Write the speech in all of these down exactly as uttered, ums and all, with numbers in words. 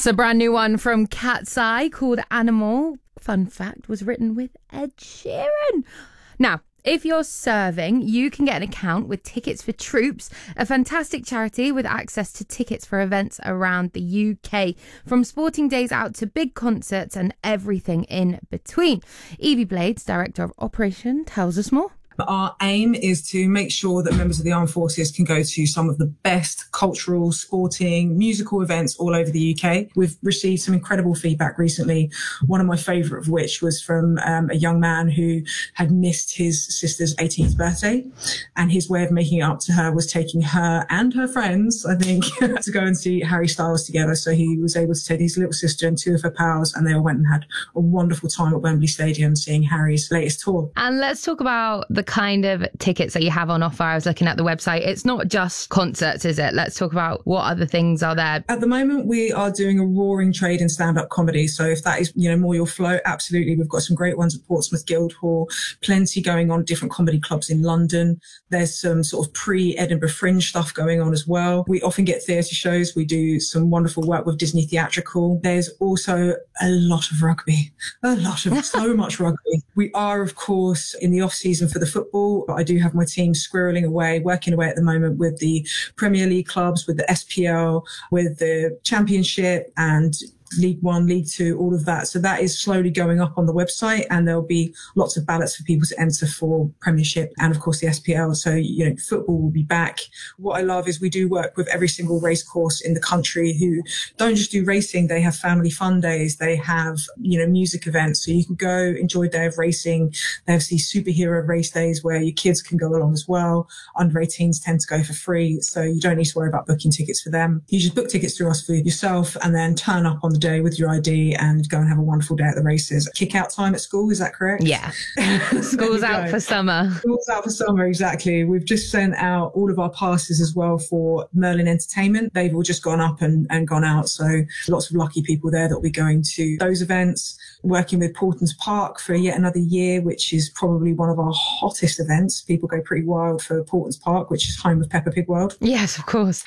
Yes, a brand new one from Cat's Eye called Animal. Fun fact, was written with Ed Sheeran. Now, if you're serving, you can get an account with Tickets for Troops, a fantastic charity with access to tickets for events around the U K, from sporting days out to big concerts and everything in between. Evie Blades, Director of Operation, tells us more. Our aim is to make sure that members of the armed forces can go to some of the best cultural, sporting, musical events all over the U K. We've received some incredible feedback recently, one of my favourite of which was from um, a young man who had missed his sister's eighteenth birthday, and his way of making it up to her was taking her and her friends, I think, to go and see Harry Styles together. So he was able to take his little sister and two of her pals, and they all went and had a wonderful time at Wembley Stadium seeing Harry's latest tour. And let's talk about the kind of tickets that you have on offer. I was looking at the website. It's not just concerts, is it? Let's talk about what other things are there. At the moment, we are doing a roaring trade in stand-up comedy. So if that is, you know, more your flow, absolutely. We've got some great ones at Portsmouth Guildhall, plenty going on, different comedy clubs in London. There's some sort of pre-Edinburgh Fringe stuff going on as well. We often get theatre shows. We do some wonderful work with Disney Theatrical. There's also a lot of rugby, a lot of, so much rugby. We are, of course, in the off-season for the football. But I do have my team squirreling away, working away at the moment with the Premier League clubs, with the S P L, with the Championship and League One, League Two, all of that. So that is slowly going up on the website, and there'll be lots of ballots for people to enter for Premiership and, of course, the S P L. So, you know, football will be back. What I love is we do work with every single race course in the country who don't just do racing. They have family fun days. They have, you know, music events. So you can go enjoy a day of racing. They have these superhero race days where your kids can go along as well. Under eighteens tend to go for free. So you don't need to worry about booking tickets for them. You just book tickets through us for yourself and then turn up on the day with your I D and go and have a wonderful day at the races. Kick out time at school, is that correct? Yeah. School's out for summer. School's out for summer, exactly. We've just sent out all of our passes as well for Merlin Entertainment. They've all just gone up and, and gone out. So lots of lucky people there that will be going to those events. Working with Portons Park for yet another year, which is probably one of our hottest events. People go pretty wild for Portons Park, which is home of Peppa Pig World. Yes, of course.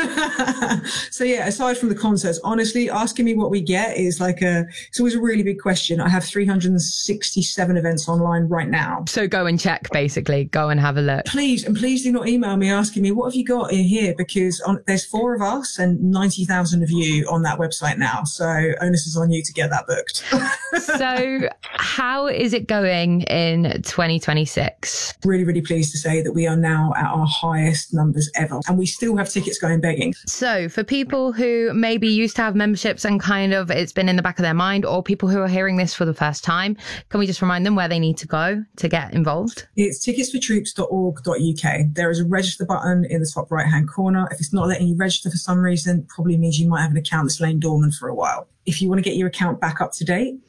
So yeah, aside from the concerts, honestly, asking me what we get is like a, it's always a really big question. I have three hundred sixty-seven events online right now. So go and check, basically. Go and have a look. Please, and please do not email me asking me, what have you got in here? Because on, there's four of us and ninety thousand of you on that website now. So onus is on you to get that booked. So how is it going in twenty twenty-six? Really, really pleased to say that we are now at our highest numbers ever. And we still have tickets going begging. So for people who maybe used to have memberships and kind of it's been in the back of their mind, or people who are hearing this for the first time, can we just remind them where they need to go to get involved? It's tickets for troops dot org dot U K. There is a register button in the top right-hand corner. If it's not letting you register for some reason, probably means you might have an account that's laying dormant for a while. If you want to get your account back up to date,